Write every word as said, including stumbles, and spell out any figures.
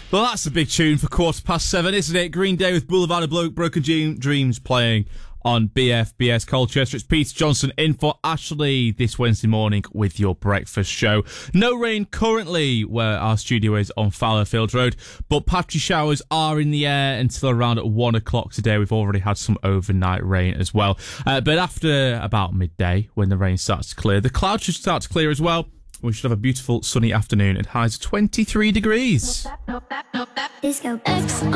Well, that's a big tune for quarter past seven, isn't it? Green Day with Boulevard of Blo- Broken Dream- Dreams playing on B F B S Colchester. It's Peter Johnson in for Ashley this Wednesday morning with your breakfast show. No rain currently where our studio is on Fowlerfield Road, but patchy showers are in the air until around one o'clock today. We've already had some overnight rain as well. Uh, but after about midday, when the rain starts to clear, the clouds should start to clear as well. We should have a beautiful sunny afternoon and highs of twenty-three degrees. Disco X